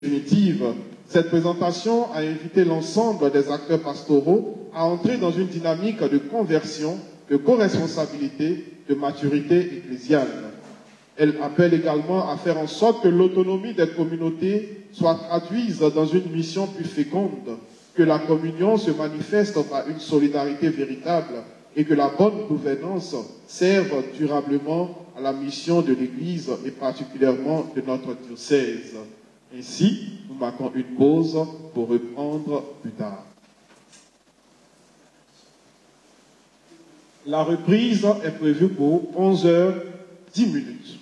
définitive. Cette présentation a invité l'ensemble des acteurs pastoraux à entrer dans une dynamique de conversion, de co-responsabilité, de maturité ecclésiale. Elle appelle également à faire en sorte que l'autonomie des communautés soit traduite dans une mission plus féconde, que la communion se manifeste par une solidarité véritable et que la bonne gouvernance serve durablement à la mission de l'Église et particulièrement de notre diocèse. Ainsi, nous marquons une pause pour reprendre plus tard. La reprise est prévue pour 11h10.